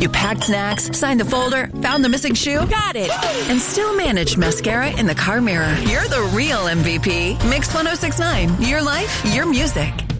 You packed snacks, signed the folder, found the missing shoe. Got it. And still managed mascara in the car mirror. You're the real MVP. Mix 1069. Your life, your music.